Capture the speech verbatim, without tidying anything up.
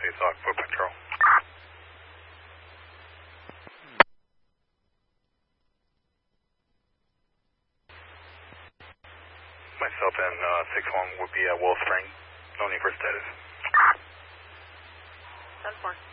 Space Hawk, foot patrol. Myself and uh, six one would be at Wolf Spring. No need for status. ten four.